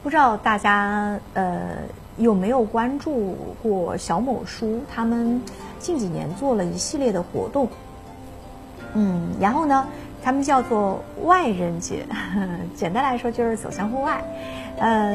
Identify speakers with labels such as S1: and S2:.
S1: 不知道大家有没有关注过小某书？他们近几年做了一系列的活动，然后呢，他们叫做外人节，简单来说就是走向户外，